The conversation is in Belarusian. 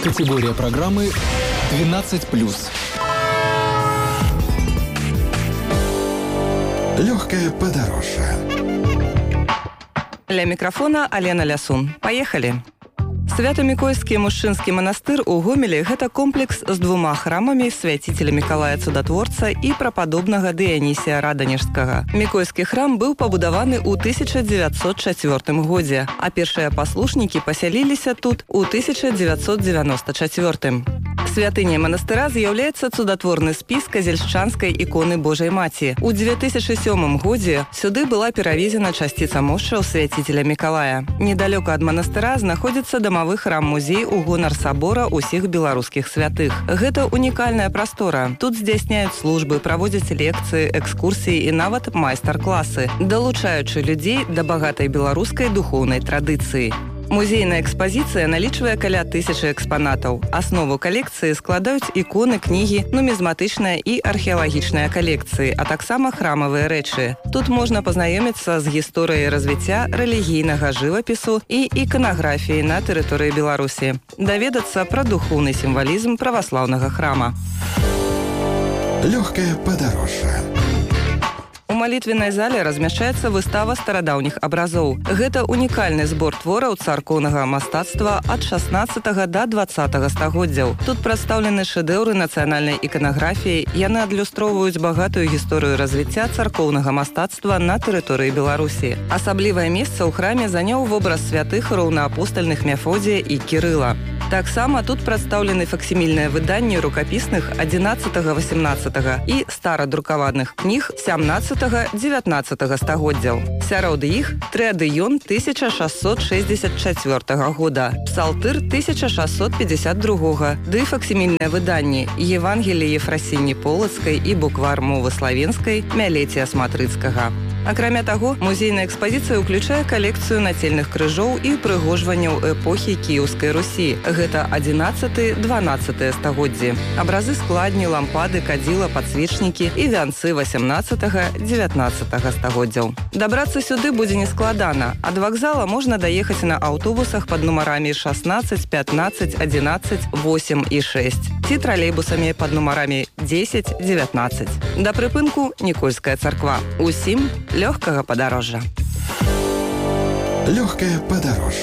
Категория программы 12+. Легкое подороже. Ля мікрафона Алена Лясун. Паехалі! Свято-Мікойскі мужчынскі манастыр у Гомелі – гэта комплекс з двума храмамі свяціцеля Мікалая Цудатворца і прападобнага Дыянісія Раданежскага. Мікойскі храм быў пабудаваны ў 1904 годзе, а першыя паслушнікі пасяліліся тут у 1994. Святыняй манастыра з'яўляецца цудатворны спіс казельшчанскай іконы Божай Маці. У 2007 годзе сюды была перавезена часціца мошчаў свяціцеля Мікалая. Недалёка ад манастыра знаходзіцца дамавы храм-музей у гонар сабора ўсіх беларускіх святых. Гэта унікальная прастора. Тут здзяйсняюць службы, праводзяць лекцыі, экскурсіі і нават майстар-класы, далучаючы людзей да багатай беларускай духоўнай традыцыі. Музейная экспазіцыя налічвае каля 1000 экспанатаў. Аснову калекцыі складаюць іконы, кнігі, нумізматычная і археалагічная калекцыі, а таксама храмавыя рэчы. Тут можна пазнаёміцца з гісторыяй развіцця рэлігійнага жывапісу і іканаграфіі на тэрыторыі Беларусі, даведацца пра духоўны сімвалізм праваслаўнага храма. Легкое подороже. У малітвеннай зале размяшчаецца выстава старадаўніх абразоў. Гэта унікальны збор твораў царкоўнага мастацтва ад 16 да 20 стагоддзяў. Тут прадстаўлены шэдэўры нацыянальнай іканаграфіі, яны адлюстроўваюць багатую гісторыю развіцця царкоўнага мастацтва на тэрыторыі Беларусі. Асаблівае месца ў храме заняў вобраз святых роўнаапостальных Мефодія і Кірыла. Таксама тут прадстаўлены факсімільныя выданні рукапісных 11-18 і старадрукаваных кніг 17-19 стагоддзяў. Сярод іх Трыадыён 1664 года, Псалтыр 1652, ды факсімільныя выданні Евангеліі Ефрасіні Полацкай і буквар мовы славенскай Мялеція Сматрыцкага. Акрамя таго, музейная экспазіцыя ўключае калекцыю нацельных крыжоў і упрыгожванняў эпохі Кіеўскай Русі. Гэта 11-12 стагоддзі. Абразы складні, лампады, кадзіла, падсвечнікі і вянцы 18-19 стагоддзяў. Дабрацца сюды будзе нескладана. Ад вакзала можна даехаць на аўтобусах пад нумарамі 16, 15, 11, 8 і 6 ці тралейбусамі пад нумарамі 10, 19. Да прыпынку Нікольская царква. Усім лёгкага падарожжа. Легкое подороже.